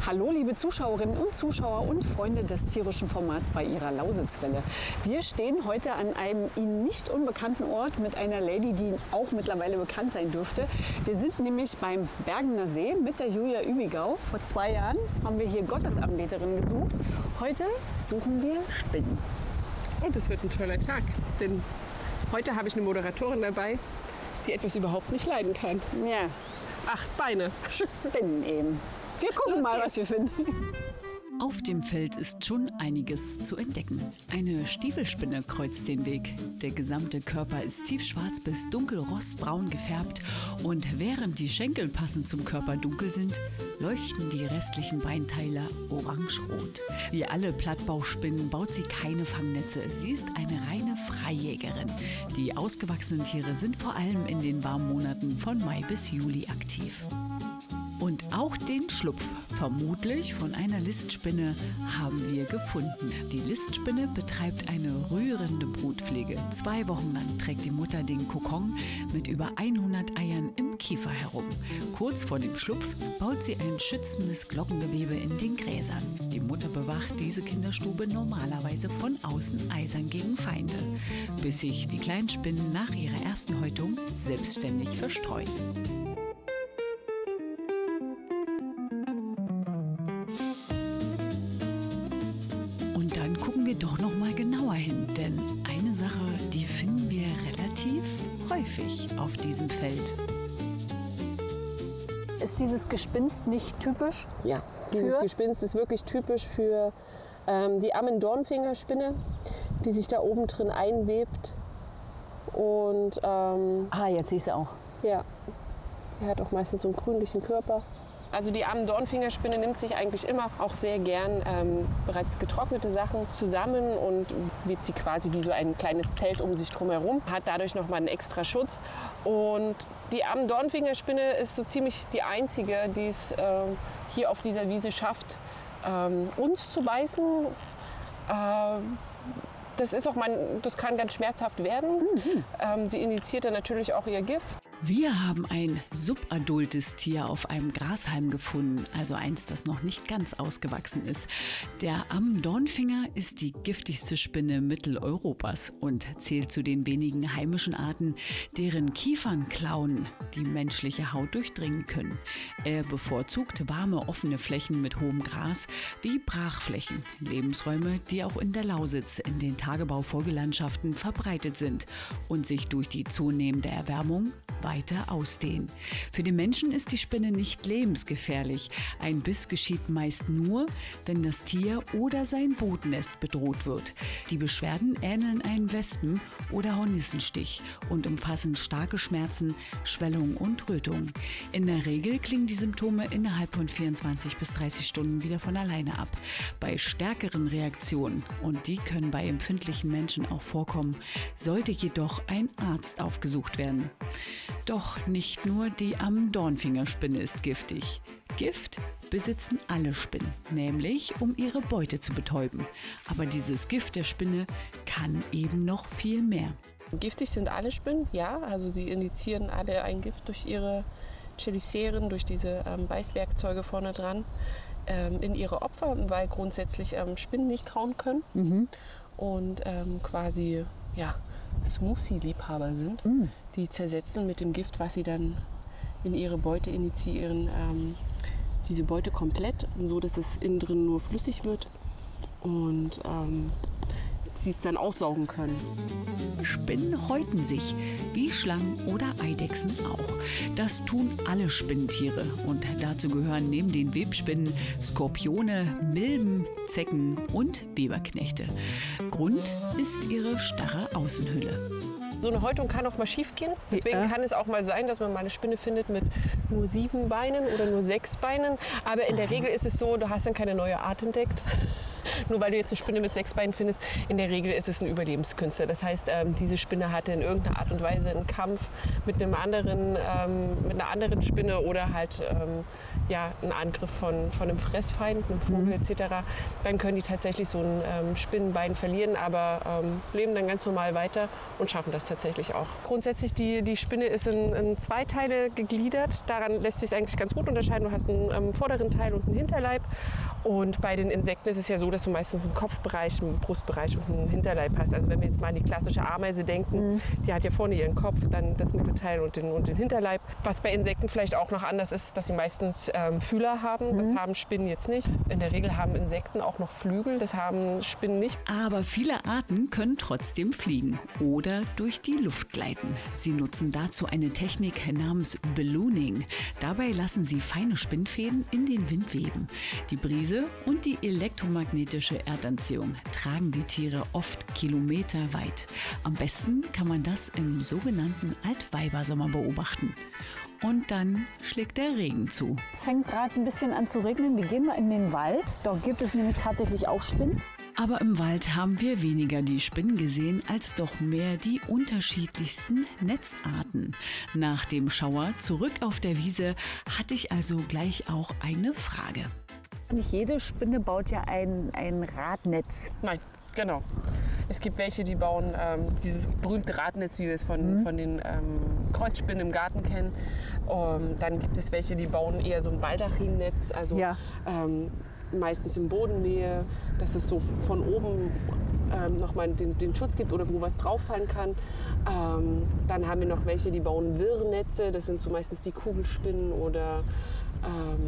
Hallo liebe Zuschauerinnen und Zuschauer und Freunde des tierischen Formats bei Ihrer Lausitzwelle. Wir stehen heute an einem Ihnen nicht unbekannten Ort mit einer Lady, die Ihnen auch mittlerweile bekannt sein dürfte. Wir sind nämlich beim Bergener See mit der Julia Übigau. Vor 2 Jahren haben wir hier Gottesanbeterinnen gesucht. Heute suchen wir Spinnen. Oh, das wird ein toller Tag, denn heute habe ich eine Moderatorin dabei, die etwas überhaupt nicht leiden kann. Ja, 8 Beine. Spinnen eben. Wir gucken mal, was wir finden. Auf dem Feld ist schon einiges zu entdecken. Eine Stiefelspinne kreuzt den Weg. Der gesamte Körper ist tiefschwarz bis dunkel rostbraun gefärbt und während die Schenkel passend zum Körper dunkel sind, leuchten die restlichen Beinteile orangerot. Wie alle Plattbauchspinnen baut sie keine Fangnetze. Sie ist eine reine Freijägerin. Die ausgewachsenen Tiere sind vor allem in den warmen Monaten von Mai bis Juli aktiv. Und auch den Schlupf, vermutlich von einer Listspinne, haben wir gefunden. Die Listspinne betreibt eine rührende Brutpflege. 2 Wochen lang trägt die Mutter den Kokon mit über 100 Eiern im Kiefer herum. Kurz vor dem Schlupf baut sie ein schützendes Glockengewebe in den Gräsern. Die Mutter bewacht diese Kinderstube normalerweise von außen eisern gegen Feinde, bis sich die kleinen Spinnen nach ihrer ersten Häutung selbstständig verstreuen. Und dann gucken wir doch noch mal genauer hin, denn eine Sache, die finden wir relativ häufig auf diesem Feld. Ist dieses Gespinst nicht typisch? Ja, dieses Gespinst ist wirklich typisch für die Ammendornfingerspinne, die sich da oben drin einwebt. Und Jetzt sehe ich sie auch. ja, die hat auch meistens so einen grünlichen Körper. Also die Ammendornfingerspinne nimmt sich eigentlich immer auch sehr gern bereits getrocknete Sachen zusammen und webt die quasi wie so ein kleines Zelt um sich drum herum, hat dadurch nochmal einen extra Schutz. Und die Ammendornfingerspinne ist so ziemlich die einzige, die es hier auf dieser Wiese schafft, uns zu beißen. Das kann ganz schmerzhaft werden. Sie injiziert dann natürlich auch ihr Gift. Wir haben ein subadultes Tier auf einem Grashalm gefunden, also eins, das noch nicht ganz ausgewachsen ist. Der Ammendornfinger ist die giftigste Spinne Mitteleuropas und zählt zu den wenigen heimischen Arten, deren Kiefernklauen die menschliche Haut durchdringen können. Er bevorzugt warme, offene Flächen mit hohem Gras wie Brachflächen, Lebensräume, die auch in der Lausitz in den Tagebaufolgelandschaften verbreitet sind und sich durch die zunehmende Erwärmung weiter ausdehnen. Für den Menschen ist die Spinne nicht lebensgefährlich. Ein Biss geschieht meist nur, wenn das Tier oder sein Brutnest bedroht wird. Die Beschwerden ähneln einem Wespen- oder Hornissenstich und umfassen starke Schmerzen, Schwellung und Rötung. In der Regel klingen die Symptome innerhalb von 24 bis 30 Stunden wieder von alleine ab. Bei stärkeren Reaktionen, und die können bei empfindlichen Menschen auch vorkommen, sollte jedoch ein Arzt aufgesucht werden. Doch nicht nur die Ammendornfingerspinne ist giftig. Gift besitzen alle Spinnen, nämlich um ihre Beute zu betäuben. Aber dieses Gift der Spinne kann eben noch viel mehr. Giftig sind alle Spinnen, ja. Also sie injizieren alle ein Gift durch ihre Cheliceren, durch diese Beißwerkzeuge vorne dran, in ihre Opfer, weil grundsätzlich Spinnen nicht kauen können und quasi Smoothie-Liebhaber sind. Die zersetzen mit dem Gift, was sie dann in ihre Beute injizieren, diese Beute komplett, so dass es innen drin nur flüssig wird und sie es dann aussaugen können. Spinnen häuten sich, wie Schlangen oder Eidechsen auch. Das tun alle Spinnentiere und dazu gehören neben den Webspinnen Skorpione, Milben, Zecken und Weberknechte. Grund ist ihre starre Außenhülle. So eine Häutung kann auch mal schief gehen. Deswegen kann es auch mal sein, dass man mal eine Spinne findet mit nur 7 Beinen oder nur 6 Beinen. Aber in der Regel ist es so, du hast dann keine neue Art entdeckt, Nur weil du jetzt eine Spinne mit 6 Beinen findest, in der Regel ist es ein Überlebenskünstler. Das heißt, diese Spinne hatte in irgendeiner Art und Weise einen Kampf mit einer anderen Spinne oder halt einen Angriff von einem Fressfeind, einem Vogel etc. Dann können die tatsächlich so ein Spinnenbein verlieren, aber leben dann ganz normal weiter und schaffen das tatsächlich auch. Grundsätzlich, die Spinne ist in 2 Teile gegliedert. Daran lässt sich es eigentlich ganz gut unterscheiden. Du hast einen vorderen Teil und einen Hinterleib. Und bei den Insekten ist es ja so, dass du meistens einen Kopfbereich, einen Brustbereich und einen Hinterleib hast. Also wenn wir jetzt mal an die klassische Ameise denken, die hat ja vorne ihren Kopf, dann das Mittelteil und den Hinterleib. Was bei Insekten vielleicht auch noch anders ist, dass sie meistens Fühler haben. Das haben Spinnen jetzt nicht. In der Regel haben Insekten auch noch Flügel, das haben Spinnen nicht. Aber viele Arten können trotzdem fliegen oder durch die Luft gleiten. Sie nutzen dazu eine Technik namens Ballooning. Dabei lassen sie feine Spinnfäden in den Wind weben. Die Brise und die elektromagnetische Erdanziehung tragen die Tiere oft kilometerweit. Am besten kann man das im sogenannten Altweibersommer beobachten. Und dann schlägt der Regen zu. Es fängt gerade ein bisschen an zu regnen. Wir gehen mal in den Wald. Dort gibt es nämlich tatsächlich auch Spinnen. Aber im Wald haben wir weniger die Spinnen gesehen, als doch mehr die unterschiedlichsten Netzarten. Nach dem Schauer zurück auf der Wiese hatte ich also gleich auch eine Frage. Nicht jede Spinne baut ja ein Radnetz. Nein, genau. Es gibt welche, die bauen dieses berühmte Radnetz, wie wir es von den Kreuzspinnen im Garten kennen. Dann gibt es welche, die bauen eher so ein Baldachin-Netz, also meistens in Bodennähe, dass es so von oben nochmal den Schutz gibt oder wo was drauffallen kann. Dann haben wir noch welche, die bauen Wirrnetze, das sind so meistens die Kugelspinnen oder